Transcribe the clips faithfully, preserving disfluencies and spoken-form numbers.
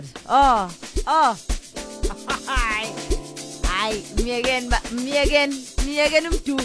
Oh, oh. Hi. Hi. Me again, me again, me again, um, too.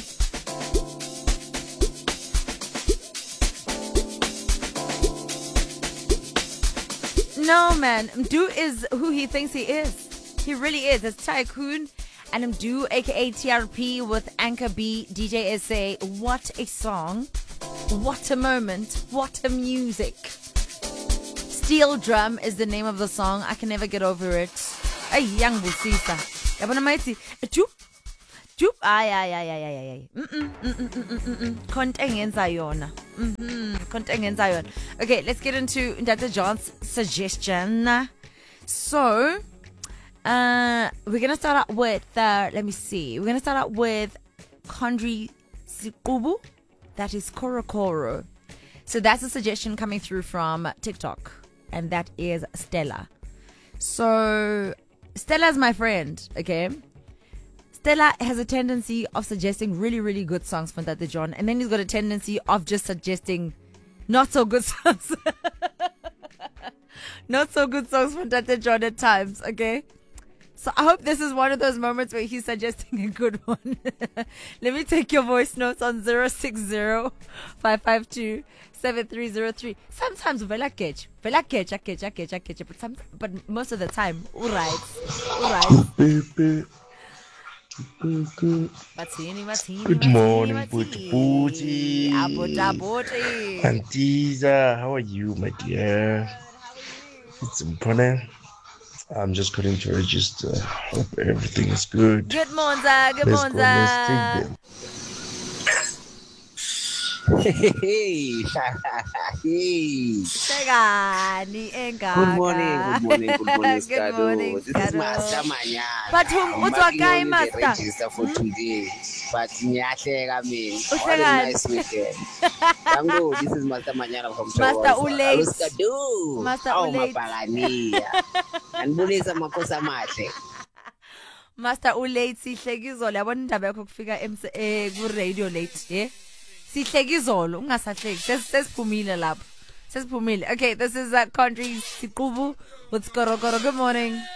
No, man. Mdu is who he thinks he is. He really is. It's Tycoon and Mdu, aka T R P with Anchor B, D J S A. What a song. What a moment. What a music. Steel Drum is the name of the song. I can never get over it. Ay, young Busisa. Yabona mayithi, "Jup. Jup. Ay ay ay ay ay ay. Mm mm mm mm. Konke engenza yona. Mhm. Konke engenza yona." Okay, let's get into Doctor John's suggestion. So, uh we're going to start out with uh let me see. We're going to start out with Kondri Sikubu. That is Koro Koro. So that's a suggestion coming through from TikTok. And that is Stella. So Stella's my friend, okay? Stella has a tendency of suggesting really, really good songs from Tata John. And then he's got a tendency of just suggesting not so good songs. Not so good songs from Tata John at times, okay? So I hope this is one of those moments where he's suggesting a good one. Let me take your voice notes on zero six zero, five five two, seven three zero three. Sometimes vela catch, vela catch, I catch, I catch, I catch, but some, but most of the time, all right, all right. Matini, matini, Good morning, Buti Buti. Abota boti. Antiza, how are you, my dear? It's important. I'm just calling to register. Hope everything is good. Good morning, good Let's morning. go, let's take them. Hey, hey, hey. Segani, Enga. Good morning, good morning, good morning, Good Skado. morning, This is Skado. Master Manyana. But whom- I'm what's marking our guy, only Master? the register for today. But Nyathega mean. What a Uhlekani. nice weekend. Tango, this is Master Manyana from Master Toronto. Ulate. Hello, Skado. Master Oh, Ulate. mapagania. Andibulisa makosa mahle. Master ulate sihleki izolo yabona indaba yakho kufika emse eh ku radio late eh sihleki izolo ungasahleki sesiphumile lapho sesiphumile. Okay, this is uh, Country Sikubu with Skoro Koro. Good morning.